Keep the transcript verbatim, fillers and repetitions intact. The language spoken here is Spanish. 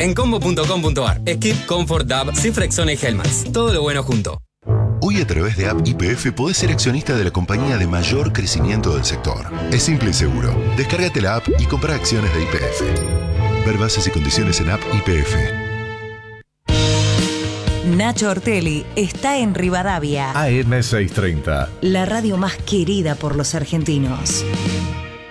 en combo punto com punto ar. Skip, Comfort, D A B, Cifrexona y Helmans. Todo lo bueno junto. Hoy a través de App Y P F podés ser accionista de la compañía de mayor crecimiento del sector. Es simple y seguro. Descárgate la app y compra acciones de Y P F. Ver bases y condiciones en App Y P F. Nacho Ortelli está en Rivadavia. A M seiscientos treinta. La radio más querida por los argentinos.